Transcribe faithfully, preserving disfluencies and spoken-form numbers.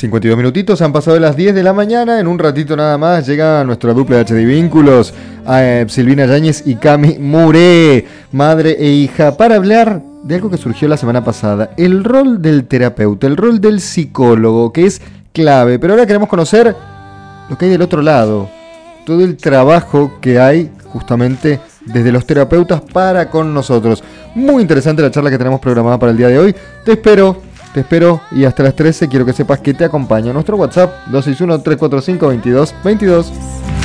cincuenta y dos minutitos, han pasado las diez de la mañana. En un ratito nada más llega nuestra dupla de H D Vínculos, eh, Silvina Yáñez y Cami Muré, madre e hija, para hablar de algo que surgió la semana pasada: el rol del terapeuta, el rol del psicólogo, que es clave. Pero ahora queremos conocer lo que hay del otro lado, todo el trabajo que hay justamente desde los terapeutas para con nosotros. Muy interesante la charla que tenemos programada para el día de hoy. Te espero, te espero y hasta las trece quiero que sepas que te acompaña nuestro WhatsApp dos seis uno, tres cuatro cinco, dos dos dos dos.